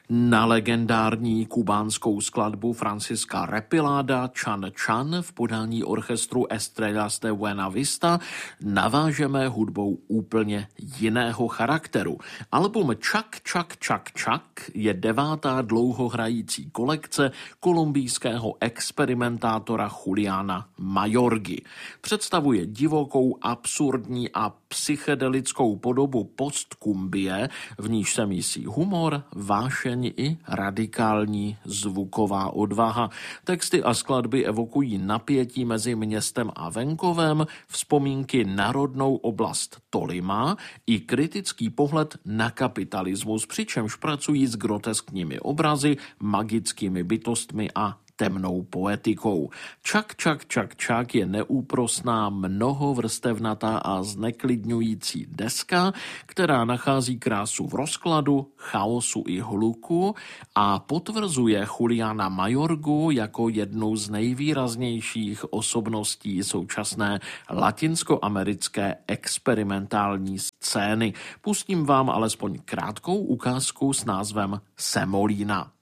Na legendární kubánskou skladbu Francisca Repiláda Chan Chan v podání orchestru Estrellas de Buena Vista navážeme hudbou úplně jiného charakteru. Album Čak, čak, čak, čak je 9. dlouhohrající kolekce kolumbijského experimentátora Juliana Mayorgy. Představuje divokou, absurdní a psychedelickou podobu postkumbie, v níž se mísí humor, vášeň i radikální zvuková odvaha. Texty a skladby evokují napětí mezi městem a venkovem, vzpomínky na rodnou oblast Tolima i kritický pohled na kapitalismus, přičemž pracují s groteskními obrazy, magickými bytostmi a temnou poetikou. Čak, čak, čak, čak je neúprosná, mnohovrstevnatá a zneklidňující deska, která nachází krásu v rozkladu, chaosu i hluku a potvrzuje Juliana Mayorgu jako jednu z nejvýraznějších osobností současné latinskoamerické experimentální scény. Pustím vám alespoň krátkou ukázku s názvem Semolina.